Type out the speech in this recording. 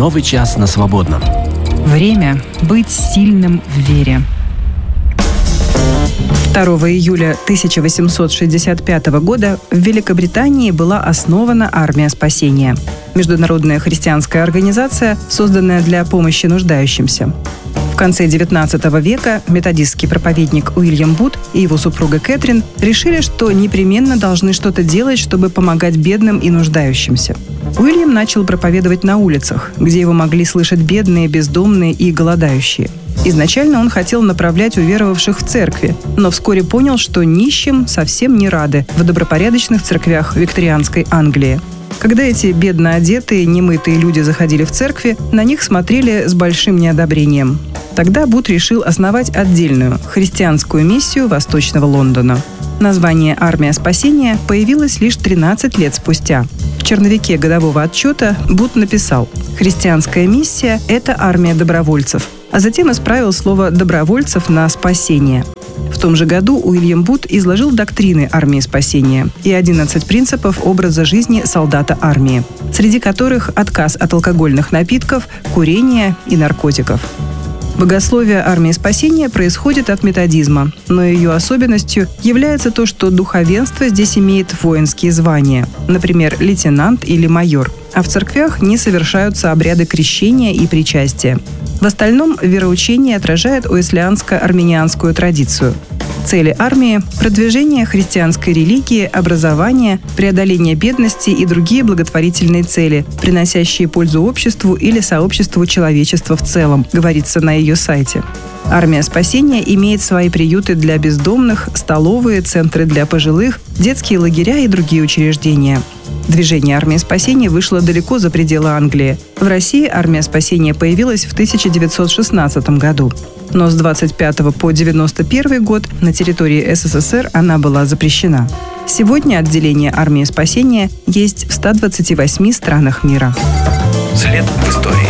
Новый час на свободном. Время быть сильным в вере. 2 июля 1865 года в Великобритании была основана Армия спасения – международная христианская организация, созданная для помощи нуждающимся. В конце XIX века методистский проповедник Уильям Бут и его супруга Кэтрин решили, что непременно должны что-то делать, чтобы помогать бедным и нуждающимся. Уильям начал проповедовать на улицах, где его могли слышать бедные, бездомные и голодающие. Изначально он хотел направлять уверовавших в церкви, но вскоре понял, что нищим совсем не рады в добропорядочных церквях викторианской Англии. Когда эти бедно одетые, немытые люди заходили в церкви, на них смотрели с большим неодобрением. Тогда Бут решил основать отдельную христианскую миссию Восточного Лондона. Название «Армия спасения» появилось лишь 13 лет спустя. В черновике годового отчета Бут написал: «Христианская миссия – это армия добровольцев», а затем исправил слово «добровольцев» на «спасение». В том же году Уильям Бут изложил доктрины армии спасения и 11 принципов образа жизни солдата армии, среди которых отказ от алкогольных напитков, курения и наркотиков. Богословие армии спасения происходит от методизма, но ее особенностью является то, что духовенство здесь имеет воинские звания, например, лейтенант или майор, а в церквях не совершаются обряды крещения и причастия. В остальном вероучение отражает уэслианско-арминианскую традицию. Цели армии – продвижение христианской религии, образование, преодоление бедности и другие благотворительные цели, приносящие пользу обществу или сообществу человечества в целом, говорится на ее сайте. Армия спасения имеет свои приюты для бездомных, столовые, центры для пожилых, детские лагеря и другие учреждения. Движение «Армия спасения» вышло далеко за пределы Англии. В России «Армия спасения» появилась в 1916 году. Но с 25 по 91 год на территории СССР она была запрещена. Сегодня отделение «Армии спасения» есть в 128 странах мира. След в истории.